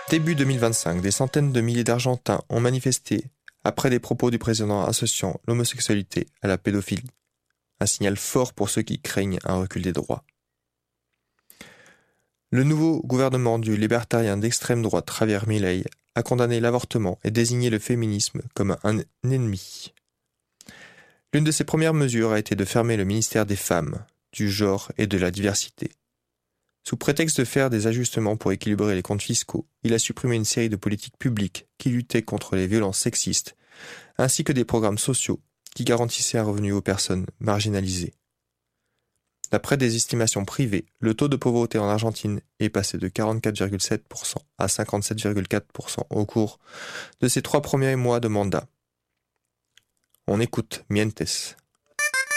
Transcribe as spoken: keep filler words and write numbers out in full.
Début deux mille vingt-cinq, des centaines de milliers d'Argentins ont manifesté après des propos du président associant l'homosexualité à la pédophilie. Un signal fort pour ceux qui craignent un recul des droits. Le nouveau gouvernement du libertarien d'extrême droite Javier Milei a condamné l'avortement et désigné le féminisme comme un ennemi. L'une de ses premières mesures a été de fermer le ministère des Femmes, du Genre et de la Diversité. Sous prétexte de faire des ajustements pour équilibrer les comptes fiscaux, il a supprimé une série de politiques publiques qui luttaient contre les violences sexistes, ainsi que des programmes sociaux qui garantissaient un revenu aux personnes marginalisées. D'après des estimations privées, le taux de pauvreté en Argentine est passé de quarante-quatre virgule sept pour cent à cinquante-sept virgule quatre pour cent au cours de ses trois premiers mois de mandat. On écoute Mientes.